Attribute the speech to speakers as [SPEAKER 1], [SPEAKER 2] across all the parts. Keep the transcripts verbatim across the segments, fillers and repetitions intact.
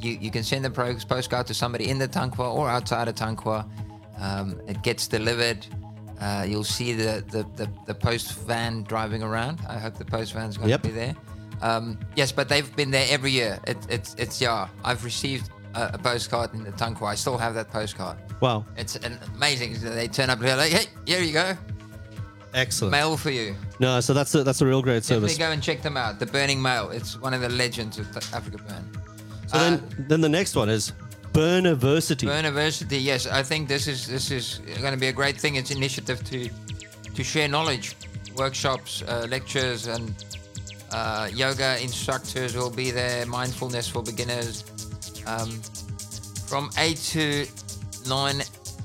[SPEAKER 1] you, you can send the pro- postcard to somebody in the Tankwa or outside of Tankwa. Um, it gets delivered. Uh, you'll see the, the, the, the post van driving around. I hope the post van's going
[SPEAKER 2] Yep.
[SPEAKER 1] to be there. Um, yes, but they've been there every year. It, it's, it's, yeah, I've received a, a postcard in the Tankwa. I still have that postcard.
[SPEAKER 2] Wow.
[SPEAKER 1] It's an amazing. They turn up and they're like, hey, here you go.
[SPEAKER 2] Excellent.
[SPEAKER 1] Mail for you.
[SPEAKER 2] No, so that's a, that's a real great
[SPEAKER 1] Definitely
[SPEAKER 2] service.
[SPEAKER 1] go and check them out. The Burning Mail. It's one of the legends of Th- Africa Burn.
[SPEAKER 2] So then, then the next one is Burniversity.
[SPEAKER 1] Burniversity, yes. I think this is this is going to be a great thing. It's an initiative to to share knowledge, workshops, uh, lectures, and uh, yoga instructors will be there. Mindfulness for beginners, um, from eight to nine.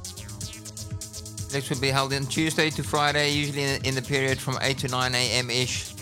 [SPEAKER 1] This will be held on Tuesday to Friday, usually in, in the period from eight to nine a.m. ish,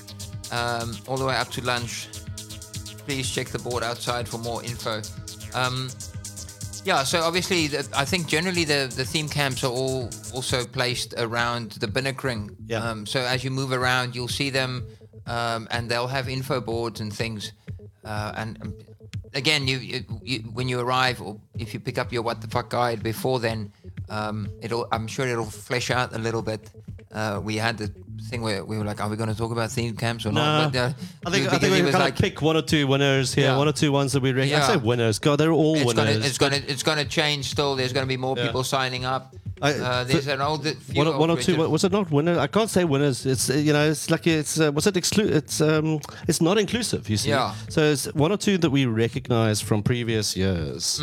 [SPEAKER 1] um, all the way up to lunch. Please check the board outside for more info. Um, yeah, so obviously, the, I think generally the, the theme camps are all also placed around the Binnekring.
[SPEAKER 2] Yeah.
[SPEAKER 1] Um, so as you move around, you'll see them, um, and they'll have info boards and things. Uh, and um, again, you, you, you when you arrive, or if you pick up your What the Fuck guide before then, um, it'll I'm sure it'll flesh out a little bit. Uh, we had the thing where we were like, are we going to talk about theme camps or
[SPEAKER 2] No,
[SPEAKER 1] not? But, uh,
[SPEAKER 2] I think I
[SPEAKER 1] because
[SPEAKER 2] think
[SPEAKER 1] he
[SPEAKER 2] we
[SPEAKER 1] was
[SPEAKER 2] kind
[SPEAKER 1] like,
[SPEAKER 2] of pick one or two winners here,
[SPEAKER 1] Yeah.
[SPEAKER 2] one or two ones that we recognize. I
[SPEAKER 1] Yeah.
[SPEAKER 2] say winners. God, they're all
[SPEAKER 1] it's
[SPEAKER 2] winners.
[SPEAKER 1] gonna, it's gonna, it's gonna change. Still, there's gonna be more
[SPEAKER 2] Yeah.
[SPEAKER 1] people signing up.
[SPEAKER 2] I-
[SPEAKER 1] uh, there's an old, few
[SPEAKER 2] one, or-
[SPEAKER 1] old
[SPEAKER 2] one or two.
[SPEAKER 1] Richard-
[SPEAKER 2] Was it not winners? I can't say winners. It's uh, you know, it's like it's uh, was it exclu- It's um, it's not inclusive. You see.
[SPEAKER 1] Yeah.
[SPEAKER 2] So it's one or two that we recognize from previous years.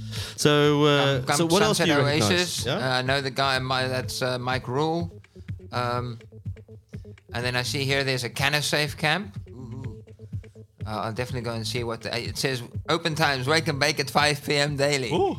[SPEAKER 2] So uh,
[SPEAKER 1] Come
[SPEAKER 2] so what else do
[SPEAKER 1] Sunset
[SPEAKER 2] you recognize?
[SPEAKER 1] Oasis.
[SPEAKER 2] Yeah?
[SPEAKER 1] Uh, I know the guy. My, that's uh, Mike Rule. Um, and then I see here there's a Canasafe camp. Ooh. Uh, I'll definitely go and see what the, it says. Open times: wake and bake at five p.m. daily.
[SPEAKER 2] Ooh.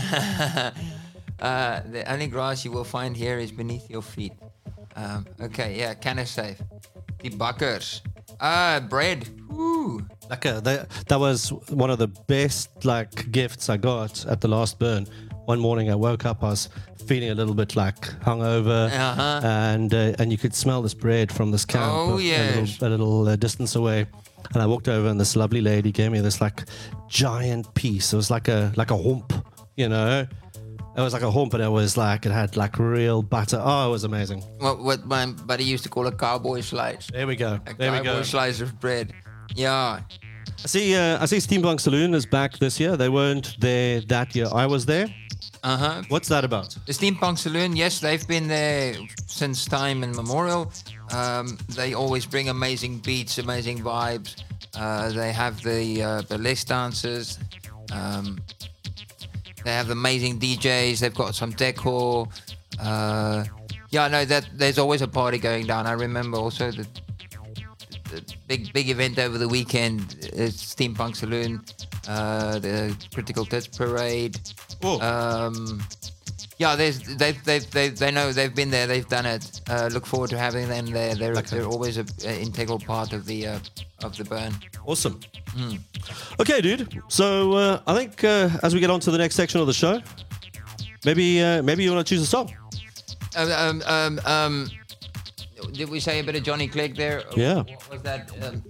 [SPEAKER 1] uh, the only grass you will find here is beneath your feet. Um, okay, yeah, Canasafe. The Buckers. Ah, bread. Ooh.
[SPEAKER 2] Like uh, that, that was one of the best like gifts I got at the last burn. One morning I woke up, I was feeling a little bit like hungover,
[SPEAKER 1] Uh-huh.
[SPEAKER 2] and uh, and you could smell this bread from this camp
[SPEAKER 1] Oh,
[SPEAKER 2] a,
[SPEAKER 1] yes.
[SPEAKER 2] a little, a little uh, distance away. And I walked over, and this lovely lady gave me this like giant piece. It was like a like a hump, you know. It was like a hump, and it was like it had like real butter. Oh, it was amazing.
[SPEAKER 1] What, what my buddy used to call a cowboy slice.
[SPEAKER 2] There we go.
[SPEAKER 1] A
[SPEAKER 2] There we
[SPEAKER 1] cowboy
[SPEAKER 2] go.
[SPEAKER 1] slice of bread. Yeah.
[SPEAKER 2] I see. Uh, I see. Steampunk Saloon is back this year. They weren't there that year. I was there.
[SPEAKER 1] Uh huh.
[SPEAKER 2] What's that about?
[SPEAKER 1] The Steampunk Saloon, yes, they've been there since time immemorial. Um, they always bring amazing beats, amazing vibes. Uh, they have the uh, burlesque dancers. Um, they have amazing D Js. They've got some decor. Uh, yeah, no, that there's always a party going down. I remember also the, the big big event over the weekend is Steampunk Saloon, uh, the Critical Tits Parade.
[SPEAKER 2] Oh.
[SPEAKER 1] Um, yeah, there's they've they've they they know they've been there, they've done it. Uh, look forward to having them there. They're
[SPEAKER 2] Okay.
[SPEAKER 1] they're always a, a integral part of the uh, of the burn.
[SPEAKER 2] Awesome. Okay, dude. So uh, I think uh, as we get on to the next section of the show, maybe uh, maybe you want to choose a song.
[SPEAKER 1] Um, um, um, um, did we say a bit of Johnny Clegg there?
[SPEAKER 2] Yeah.
[SPEAKER 1] What was that? Um,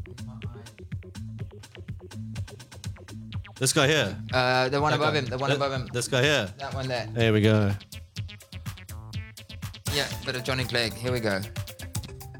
[SPEAKER 2] This guy here.
[SPEAKER 1] uh, the one
[SPEAKER 2] That
[SPEAKER 1] above
[SPEAKER 2] guy.
[SPEAKER 1] him. The one
[SPEAKER 2] Th-
[SPEAKER 1] above him.
[SPEAKER 2] This guy here.
[SPEAKER 1] That one there.
[SPEAKER 2] There we go.
[SPEAKER 1] Yeah, bit of Johnny Clegg. Here we go.